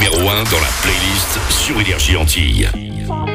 numéro 1 dans la playlist sur Énergie Antilles.